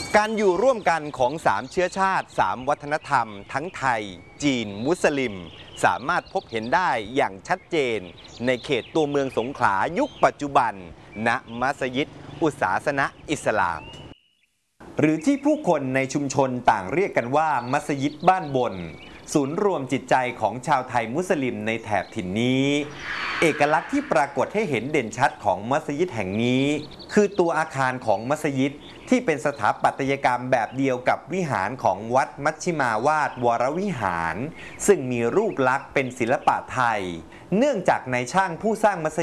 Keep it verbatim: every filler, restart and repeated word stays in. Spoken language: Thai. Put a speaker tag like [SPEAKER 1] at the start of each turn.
[SPEAKER 1] การอยู่ร่วมกันของสามเชื้อชาติสามวัฒนธรรมทั้งไทยจีนมุสลิมสามารถพบเห็นได้อย่างชัดเจนในเขตตัวเมืองสงขลายุคปัจจุบันณมัสยิดอุษาสนะอิสลามหรือที่ผู้คนในชุมชนต่างเรียกกันว่ามัสยิดบ้านบนศูนย์รวมจิตใจของชาวไทยมุสลิมในแถบถิ่นนี้เอกลักษณ์ที่ปรากฏให้เห็นเด่นชัดของมัสยิดแห่งนี้คือตัวอาคารของมัสยิดที่เป็นสถาปัตยกรรมแบบเดียวกับวิหารของวัดมัชชิมาวาดวรวิหารซึ่งมีรูปลักษณ์เป็นศิลปะไทยเนื่องจากนายช่างผู้สร้างมัส